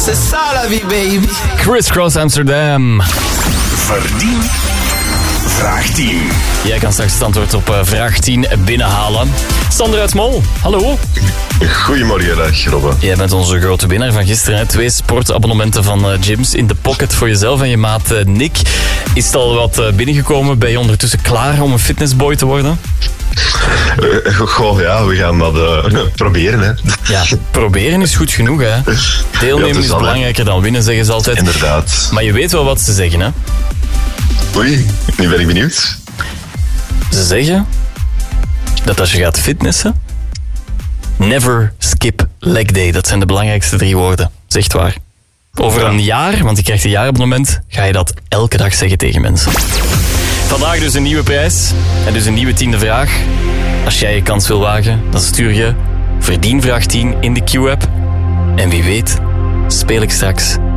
C'est ça la vie, baby. Crisscross Amsterdam. Verdien vraag 10. Jij kan straks het antwoord op vraag 10 binnenhalen. Sander uit Mol, hallo. Goedemorgen, dag Robbe. Jij bent onze grote winnaar van gisteren. Hè? 2 sportabonnementen van gyms in de pocket voor jezelf en je maat Nick. Is het al wat binnengekomen? Ben je ondertussen klaar om een fitnessboy te worden? Goh, ja, we gaan dat proberen, hè. Ja, proberen is goed genoeg, hè. Deelnemen is belangrijker dan winnen, zeggen ze altijd. Inderdaad. Maar je weet wel wat ze zeggen, hè. Oei, nu ben ik benieuwd. Ze zeggen dat als je gaat fitnessen, never skip leg day. Dat zijn de belangrijkste 3 woorden. Zegt waar. Over een jaar, want je krijgt een jaarabonnement, ga je dat elke dag zeggen tegen mensen. Vandaag dus een nieuwe prijs en dus een nieuwe 10e vraag. Als jij je kans wil wagen, dan stuur je Verdien vraag 10 in de Q-app. En wie weet, speel ik straks